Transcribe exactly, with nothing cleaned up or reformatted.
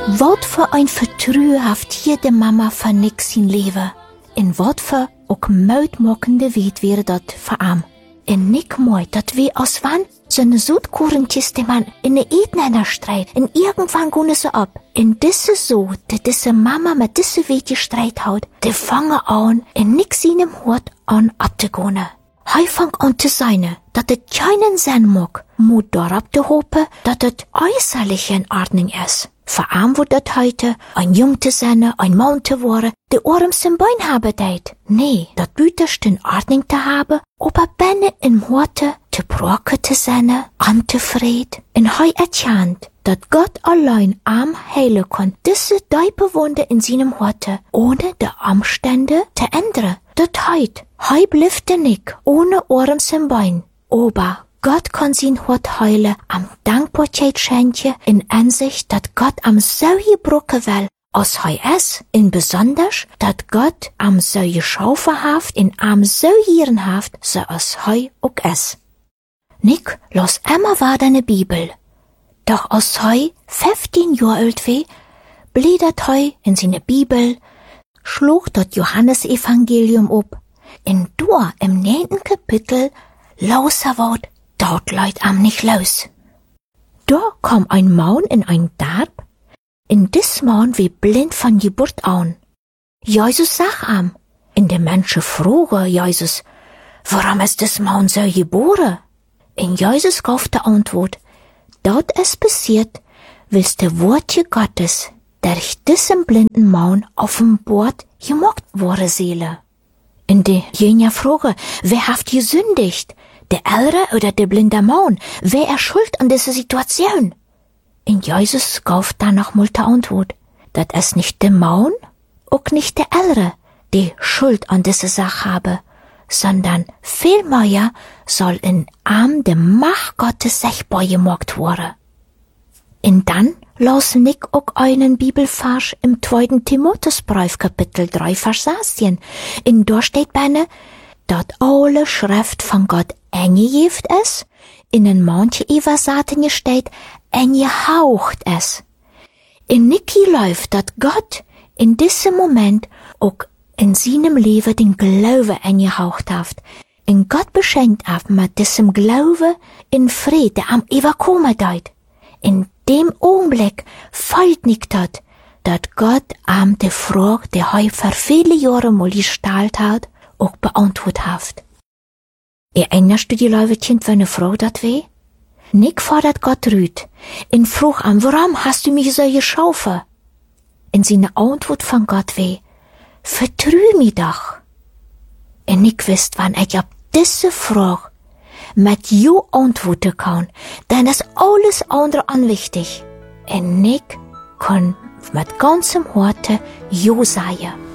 Wat voor een vertrouwen heeft hier de mama van Nick zijn leven. En wat voor ook muitmokkende weet weer dat voor hem. En Nick mooi dat we als van zijn zoetkorentjes die man in de eten strijd. En irgendwann gaan ze op. En deze zo, dat deze mama met deze weetje strijd houdt, die vangen aan en Nick zien hem hoort aan op te gaan. Hij vangt aan te zijn dat het keinen zijn mag, moet daarop te hopen dat het äußerlich in ordnung is. Voor hem wordt het heute een jong te zijn, een man te worden, de oren zijn bein hebben tijd. Nee, dat buitenst in ordnung te hebben, op een binnen in hoorte te broken te zijn, ontevreden. En hij erkent dat God alleen hem heilen kan, deze diepe wonde in zijn hoorte, ohne de omstände te ändern. Dat heit, hij blijft Nick, ohne oren zijn bein. Aber Gott kann sein Hort heilen am Dankbarkeitsschenke in Ansicht, dat Gott am so gebrochen will, als hij is, in besonders, dat Gott am so geschaffen haft, in am so hieren haft, zoals hij ook is. Nick las immer weiter ne Bibel. Doch als hij vijftien jaar oud was, blättert hij in seine Bibel, schlug dat Johannesevangelium op, en door im neunten Kapitel las er wat, dort leid am nicht los. Da kam ein Mann in ein Dorf, in dis Mann wie blind von Geburt an. Jesus sag am, in de Menschen fragen Jesus, warum ist dis Mann so geboren? En Jesus gaf de Antwort, dat is passiert, wils de Wortje Gottes, durch diesen blinden Mann offenbart gemacht worden seele. In de Jünger fragen, wer haft gesündigt? Der Ältere oder der blinde Mann? Wer ist schuld an dieser Situation? Und Jesus gab dann noch mal die Antwort, das ist nicht der Mann, auch nicht der Ältere, die Schuld an dieser Sache habe, sondern vielmehr soll in ihm der Macht Gottes sichtbar gemacht werden. Und dann las Nick auch einen Bibelvers im zweiten Timotheusbrief, Kapitel drei, Vers sechzehn. In da steht bei dat alle Schrift von Gott eingejeft is, in een manche Übersetzungen steht, eingehaucht is. In Nicky läuft, dat Gott in diesem Moment auch in seinem Leben den Glaube eingehaucht hat. Und Gott beschenkt hat mit diesem Glaube in Friede, der am Überkommen deit. In dem Augenblick fällt nicht dat, dat Gott am die Frage, die er vor viele Jahre mal gestellt hat, auch beantwortet hat. Erinnerst du die Leutchen, wenn eine Frau dat weh? Nick fordert Gott rüt, in frug an, warum hast du mich so geschaffen? In seine Antwort von Gott weh, vertrü mich doch. Und Nick wisst, wann ich auf diese Frage mit Jo antworten kann, dann ist alles andere unwichtig. Und Nick kann mit ganzem Herzen Jo sagen.